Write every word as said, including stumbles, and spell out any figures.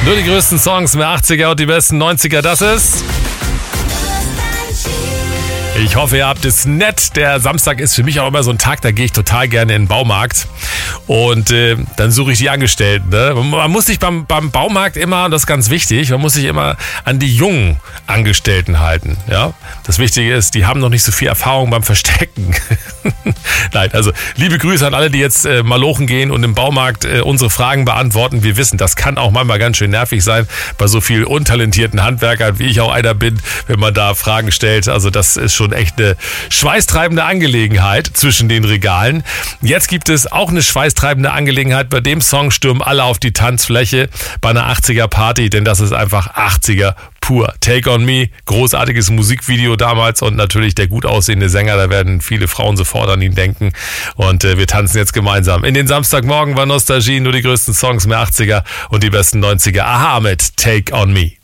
Nur die größten Songs der achtziger und die besten neunziger, das ist... Ich hoffe, ihr habt es nett. Der Samstag ist für mich auch immer so ein Tag, da gehe ich total gerne in den Baumarkt und äh, dann suche ich die Angestellten. Ne? Man muss sich beim, beim Baumarkt immer, das ist ganz wichtig, man muss sich immer an die jungen Angestellten halten. Ja? Das Wichtige ist, die haben noch nicht so viel Erfahrung beim Verstecken. Nein, also liebe Grüße an alle, die jetzt äh, malochen gehen und im Baumarkt äh, unsere Fragen beantworten. Wir wissen, das kann auch manchmal ganz schön nervig sein bei so viel untalentierten Handwerkern, wie ich auch einer bin, wenn man da Fragen stellt. Also das ist schon echt eine schweißtreibende Angelegenheit zwischen den Regalen. Jetzt gibt es auch eine schweißtreibende Angelegenheit. Bei dem Song stürmen alle auf die Tanzfläche bei einer achtziger Party, denn das ist einfach achtziger pur. Take on Me, großartiges Musikvideo damals und natürlich der gut aussehende Sänger, da werden viele Frauen sofort an ihn denken und äh, wir tanzen jetzt gemeinsam. In den Samstagmorgen war Nostalgie, nur die größten Songs mehr achtziger und die besten neunziger. Aha mit Take on Me.